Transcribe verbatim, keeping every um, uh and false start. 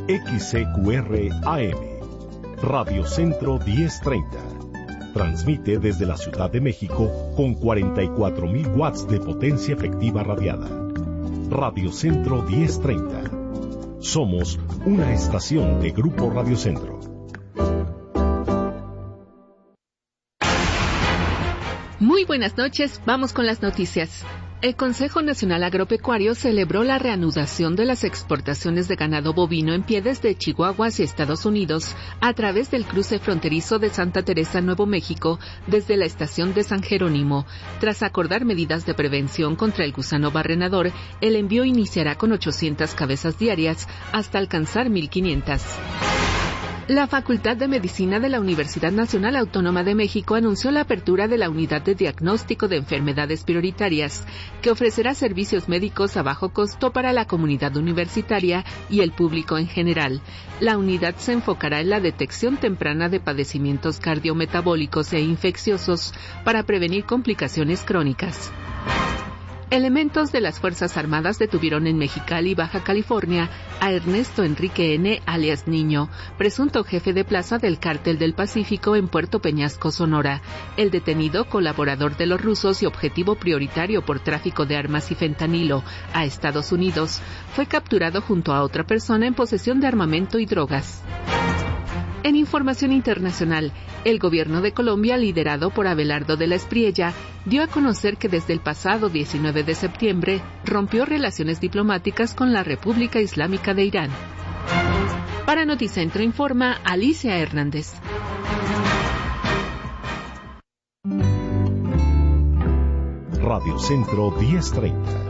X C Q R A M, Radio Centro diez treinta. Transmite desde la Ciudad de México con cuarenta y cuatro mil watts de potencia efectiva radiada. Radio Centro diez treinta. Somos una estación de Grupo Radio Centro. Muy buenas noches, vamos con las noticias. El Consejo Nacional Agropecuario celebró la reanudación de las exportaciones de ganado bovino en pie desde Chihuahua hacia Estados Unidos a través del cruce fronterizo de Santa Teresa, Nuevo México, desde la estación de San Jerónimo. Tras acordar medidas de prevención contra el gusano barrenador, el envío iniciará con ochocientas cabezas diarias hasta alcanzar mil quinientas. La Facultad de Medicina de la Universidad Nacional Autónoma de México anunció la apertura de la Unidad de Diagnóstico de Enfermedades Prioritarias, que ofrecerá servicios médicos a bajo costo para la comunidad universitaria y el público en general. La unidad se enfocará en la detección temprana de padecimientos cardiometabólicos e infecciosos para prevenir complicaciones crónicas. Elementos de las Fuerzas Armadas detuvieron en Mexicali, Baja California, a Ernesto Enrique N., alias Niño, presunto jefe de plaza del Cártel del Pacífico en Puerto Peñasco, Sonora. El detenido, colaborador de los rusos y objetivo prioritario por tráfico de armas y fentanilo a Estados Unidos, fue capturado junto a otra persona en posesión de armamento y drogas. En información internacional, el gobierno de Colombia, liderado por Abelardo de la Espriella, dio a conocer que desde el pasado diecinueve de septiembre rompió relaciones diplomáticas con la República Islámica de Irán. Para Noticentro informa Alicia Hernández. Radio Centro diez treinta.